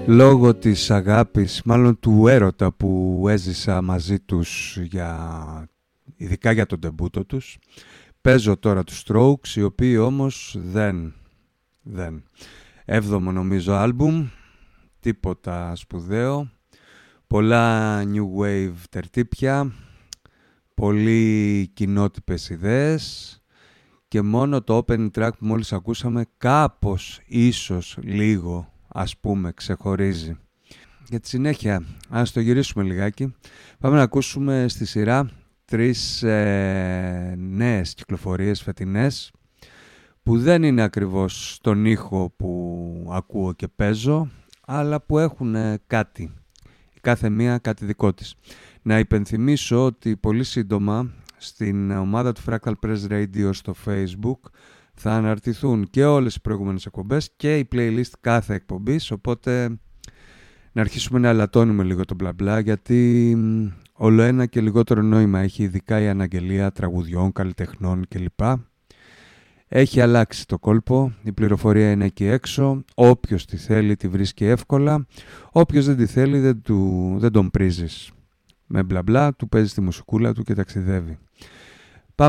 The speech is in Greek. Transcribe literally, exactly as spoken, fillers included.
Λόγω της αγάπης, μάλλον του έρωτα που έζησα μαζί τους, για, ειδικά για τον ντεμπούτο τους, παίζω τώρα τους Strokes, οι οποίοι όμως δεν, δεν. Έβδομο νομίζω άλμπουμ, τίποτα σπουδαίο, πολλά new wave τερτύπια, πολύ κοινότυπες ιδέες και μόνο το opening track που μόλις ακούσαμε κάπως, ίσως, λίγο, ας πούμε, ξεχωρίζει. Για τη συνέχεια, ας το γυρίσουμε λιγάκι. Πάμε να ακούσουμε στη σειρά τρεις ε, νέες κυκλοφορίες φετινές που δεν είναι ακριβώς τον ήχο που ακούω και παίζω, αλλά που έχουν ε, κάτι. Η κάθε μία κάτι δικό της. Να υπενθυμίσω ότι πολύ σύντομα στην ομάδα του Fractal Press Radio στο Facebook θα αναρτηθούν και όλες οι προηγούμενες εκπομπές και η playlist κάθε εκπομπής, οπότε να αρχίσουμε να αλατώνουμε λίγο το μπλα μπλα, γιατί όλο ένα και λιγότερο νόημα έχει, ειδικά η αναγγελία τραγουδιών, καλλιτεχνών κλπ. Έχει αλλάξει το κόλπο, η πληροφορία είναι εκεί έξω, όποιος τη θέλει τη βρίσκει εύκολα, όποιος δεν τη θέλει δεν, του, δεν τον πρίζεις. Με μπλα μπλα του παίζει τη μουσικούλα του και ταξιδεύει.